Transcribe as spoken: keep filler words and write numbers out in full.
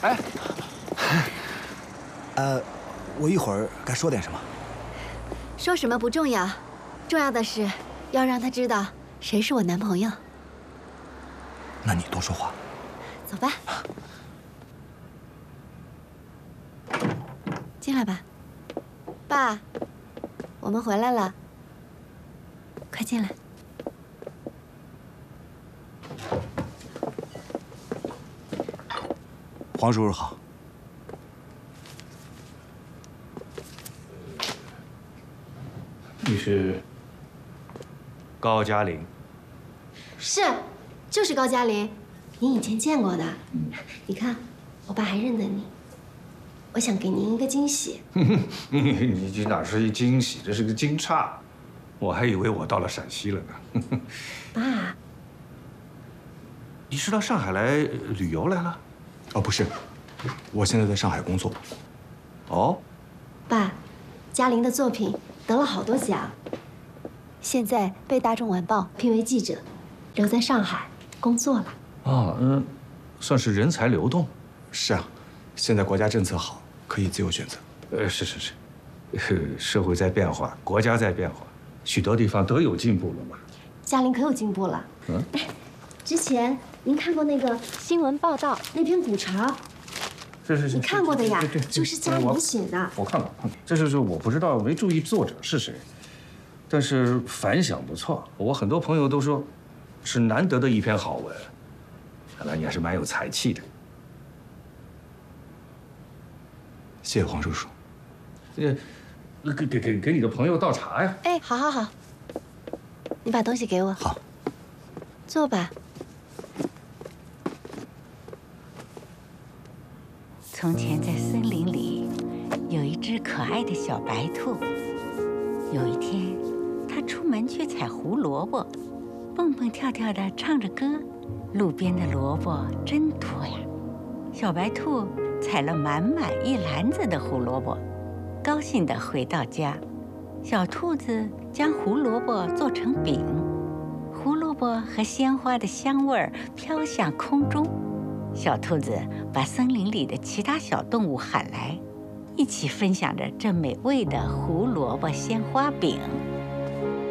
哎， 呃，我一会儿该说点什么？ 说什么不重要，重要的是要让他知道谁是我男朋友。 那你多说话。 走吧，进来吧。爸，我们回来了，快进来。 黄叔叔好。 你是高嘉玲？ 是，就是高嘉玲，您以前见过的。你看，我爸还认得你。我想给您一个惊喜。 你这哪是一惊喜，这是个惊诧。我还以为我到了陕西了呢。 爸， 你是到上海来旅游来了？ 哦，不是，我现在在上海工作。 哦， 爸，嘉玲的作品得了好多奖， 现在被《大众晚报》 聘为记者，留在上海工作了。 哦，嗯，算是人才流动。 是啊，现在国家政策好，可以自由选择。 呃，是是是，呃，社会在变化，国家在变化，许多地方都有进步了嘛。 嘉玲可有进步了。 嗯， 哎，之前您看过那个新闻报道那篇古潮？ 是是是， 你看过的呀， 对对， 就是嘉玲写的。 我看过，看过。这就是我不知道，没注意作者是谁，但是反响不错。我很多朋友都说，是难得的一篇好文。看来你还是蛮有才气的。 谢谢黄叔叔。 这给给给给你的朋友倒茶呀。 哎，好好好，你把东西给我。 好， 坐吧。 从前在森林里，有一只可爱的小白兔。有一天，它出门去采胡萝卜，蹦蹦跳跳地唱着歌。路边的萝卜真多呀！小白兔采了满满一篮子的胡萝卜，高兴地回到家。小兔子将胡萝卜做成饼，胡萝卜和鲜花的香味儿飘向空中。小兔子把森林里的其他小动物喊来，一起分享着这美味的胡萝卜鲜花饼。